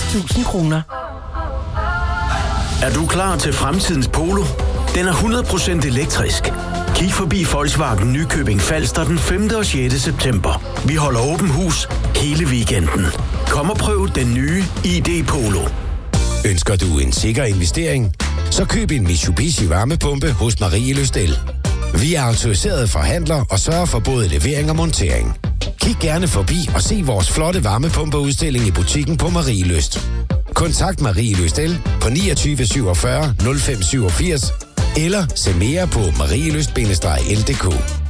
50.000 kroner. Er du klar til fremtidens Polo? Den er 100% elektrisk. Kig forbi Volkswagen Nykøbing Falster den 5. og 6. september. Vi holder åben hus hele weekenden. Kom og prøv den nye ID Polo. Ønsker du en sikker investering? Så køb en Mitsubishi varmepumpe hos Marie Løstel. Vi er autoriserede forhandlere og sørger for både levering og montering. Kig gerne forbi og se vores flotte varmepumpeudstilling i butikken på Marie Lyst. Kontakt Marie Løstel på 29 47 05 87 eller se mere på marielyst-ldk.